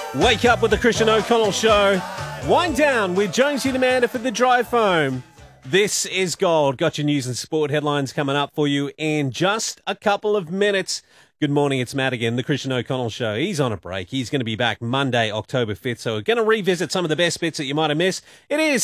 Wake up with the Christian O'Connell Show. Wind down with Jonesy and Amanda for the drive home. This is Gold. Got your news and sport headlines coming up for you in just a couple of minutes. Good morning, it's Matt again, the Christian O'Connell Show. He's on a break. He's going to be back Monday, October 5th, so we're going to revisit some of the best bits that you might have missed. It is